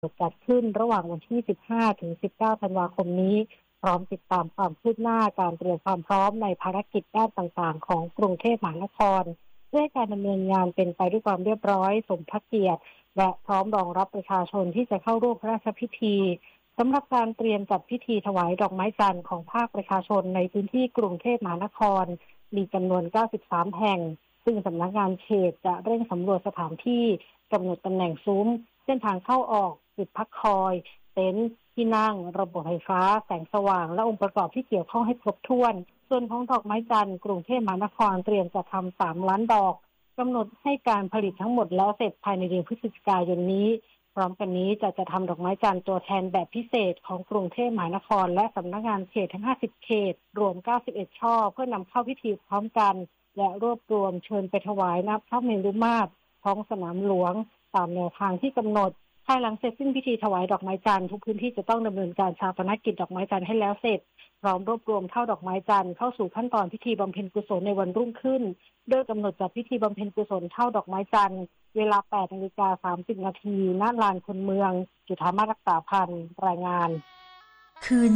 จัดขึ้นระหว่างวันที่ 15 ถึง 19 ธันวาคมนี้พร้อมติดตามความคืบหน้าการเตรียมความพร้อมในภารกิจด้านต่างๆของกรุงเทพมหานครเพื่อให้การดำเนินงานเป็นไปด้วยความเรียบร้อยสมพระเกียรติและพร้อมรองรับประชาชนที่จะเข้าร่วมพระราชพิธีสำหรับการเตรียมจัดพิธีถวายดอกไม้จันทร์ของภาคประชาชนในพื้นที่กรุงเทพมหานครมีจำนวน 93 แห่งซึ่งสำนักงานเขตจะเร่งสำรวจสถานที่กำหนดตำแหน่งซุ้มเส้นทางเข้าออกจุดพักคอยเต็นท์ที่นั่งระบบไฟฟ้าแสงสว่างและองค์ประกอบที่เกี่ยวข้องให้ครบถ้วนส่วนของดอกไม้จันทร์กรุงเทพมหานครเตรียมจะทำ3 ล้านดอกกำหนดให้การผลิตทั้งหมดแล้วเสร็จภายในเดือนพฤศจิกายนนี้พร้อมกันนี้จะทำดอกไม้จันทร์ตัวแทนแบบพิเศษของกรุงเทพมหานครและสำนักงานเขตทั้ง50เขตรวม91ช่อเพื่อนำเข้าพิธีพร้อมกันและรวบรวมเชิญไปถวายณพระเมรุมาตรท้องสนามหลวงตามแนวทางที่กำหนดภายหลังเสร็จสิ้นพิธีถวายดอกไม้จันทร์ทุกพื้นที่จะต้องดำเนินการฌาปนกิจดอกไม้จันทร์ให้แล้วเสร็จพร้อมรวบรวมเท่าดอกไม้จันทร์เข้าสู่ขั้นตอนพิธีบำเพ็ญกุศลในวันรุ่งขึ้นโดยกำหนดจัดพิธีบำเพ็ญกุศลเท่าดอกไม้จันทร์เวลา 8:30 น.ณ ลานคนเมืองจุฬามารักษาพันธ์รายงานคืน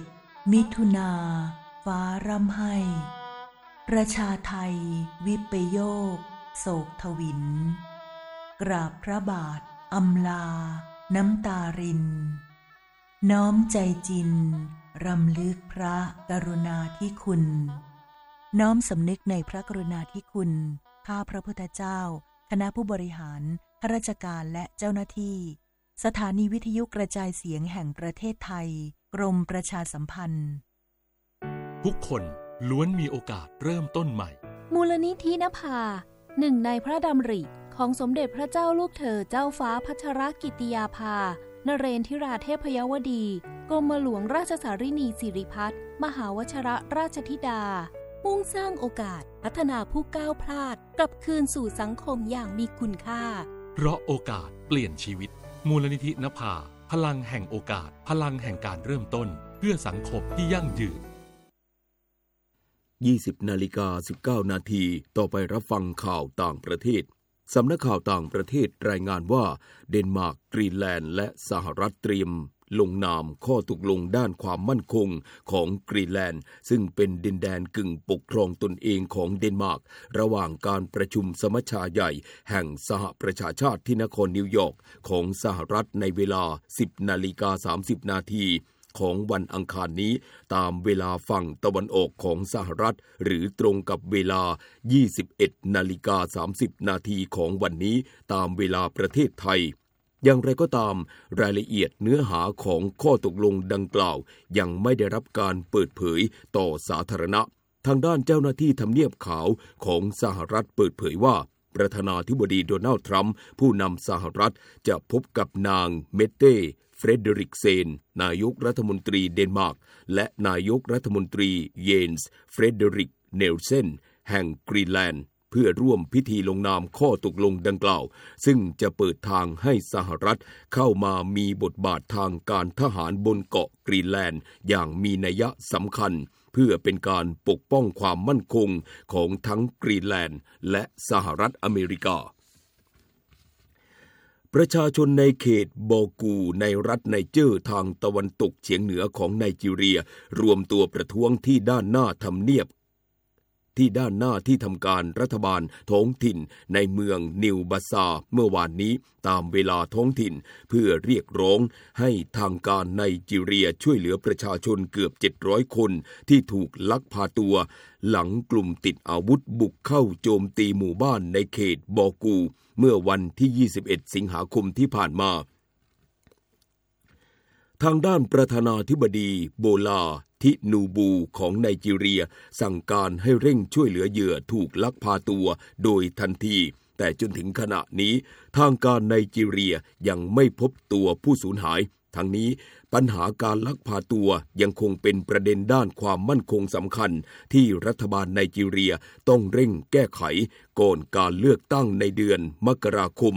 11 มิถุนาฟ้าร่ำไห้ประชาไทยวิปโยคโศกทวินกราบพระบาทอำลาน้ำตารินน้อมใจจินรำลึกพระกรุณาธิคุณน้อมสำนึกในพระกรุณาธิคุณข้าพระพุทธเจ้าคณะผู้บริหารข้าราชการและเจ้าหน้าที่สถานีวิทยุกระจายเสียงแห่งประเทศไทยกรมประชาสัมพันธ์ทุกคนล้วนมีโอกาสเริ่มต้นใหม่มูลนิธินภาหนึ่งในพระดำริของสมเด็จพระเจ้าลูกเธอเจ้าฟ้าพัชรกิติยาภานเรนทิราเทพยวดีกรมหลวงราชสารินีสิริพัฒน์มหาวชรราชธิดามุ่งสร้างโอกาสพัฒนาผู้ก้าวพลาดกลับคืนสู่สังคมอย่างมีคุณค่าเพราะโอกาสเปลี่ยนชีวิตมูลนิธินภาพลังแห่งโอกาสพลังแห่งการเริ่มต้นเพื่อสังคมที่ยั่งยืน 20:19 นาทีต่อไปรับฟังข่าวต่างประเทศสำนักข่าวต่างประเทศรายงานว่าเดนมาร์กกรีนแลนด์และสหรัฐเตรียมลงนามข้อตกลงด้านความมั่นคงของกรีนแลนด์ซึ่งเป็นดินแดนกึ่งปกครองตนเองของเดนมาร์กระหว่างการประชุมสมัชชาใหญ่แห่งสหประชาชาติที่นครนิวยอร์กของสหรัฐในเวลา 10:30 นาทีของวันอังคารนี้ตามเวลาฝั่งตะวันออกของสหรัฐหรือตรงกับเวลา 21:30 นาทีของวันนี้ตามเวลาประเทศไทยอย่างไรก็ตามรายละเอียดเนื้อหาของข้อตกลงดังกล่าวยังไม่ได้รับการเปิดเผยต่อสาธารณะทางด้านเจ้าหน้าที่ทำเนียบขาวของสหรัฐเปิดเผยว่าประธานาธิบดีโดนัลด์ทรัมป์ผู้นำสหรัฐจะพบกับนางเมเต้เฟรเดริกเซนนายกรัฐมนตรีเดนมาร์กและนายกรัฐมนตรีเยนส์เฟรเดริกเนลเซนแห่งกรีนแลนด์เพื่อร่วมพิธีลงนามข้อตกลงดังกล่าวซึ่งจะเปิดทางให้สหรัฐเข้ามามีบทบาททางการทหารบนเกาะกรีนแลนด์อย่างมีนัยสำคัญเพื่อเป็นการปกป้องความมั่นคงของทั้งกรีนแลนด์และสหรัฐอเมริกาประชาชนในเขตบอกูในรัฐไนเจอร์ทางตะวันตกเฉียงเหนือของไนจีเรียรวมตัวประท้วงที่ด้านหน้าทำเนียบที่ทำการรัฐบาลท้องถิ่นในเมืองนิวบาซาเมื่อวานนี้ตามเวลาท้องถิ่นเพื่อเรียกร้องให้ทางการไนจีเรียช่วยเหลือประชาชนเกือบ700คนที่ถูกลักพาตัวหลังกลุ่มติดอาวุธบุกเข้าโจมตีหมู่บ้านในเขตบอกูเมื่อวันที่21สิงหาคมที่ผ่านมาทางด้านประธานาธิบดีโบลาทินูบูของไนจีเรียสั่งการให้เร่งช่วยเหลือเหยื่อถูกลักพาตัวโดยทันทีแต่จนถึงขณะนี้ทางการไนจีเรียยังไม่พบตัวผู้สูญหายทั้งนี้ปัญหาการลักพาตัวยังคงเป็นประเด็นด้านความมั่นคงสำคัญที่รัฐบาลไนจีเรียต้องเร่งแก้ไขก่อนการเลือกตั้งในเดือนมกราคม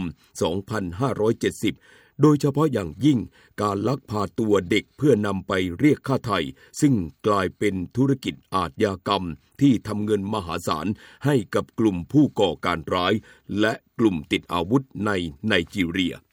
2570โดยเฉพาะอย่างยิ่งการลักพาตัวเด็กเพื่อนำไปเรียกค่าไถ่ซึ่งกลายเป็นธุรกิจอาชญากรรมที่ทำเงินมหาศาลให้กับกลุ่มผู้ก่อการร้ายและกลุ่มติดอาวุธในไนจีเรีย